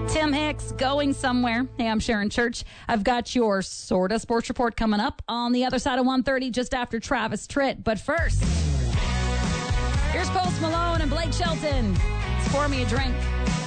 Tim Hicks, Going Somewhere. Hey, I'm Sharon Church. I've got your sorta sports report coming up on the other side of 1:30, just after Travis Tritt. But first, here's Post Malone and Blake Shelton. It's Pour Me a Drink.